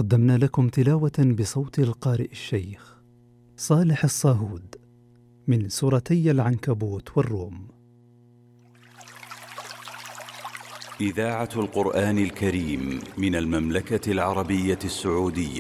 قدمنا لكم تلاوة بصوت القارئ الشيخ صالح الصاهود من سورتي العنكبوت والروم. إذاعة القرآن الكريم من المملكة العربية السعودية.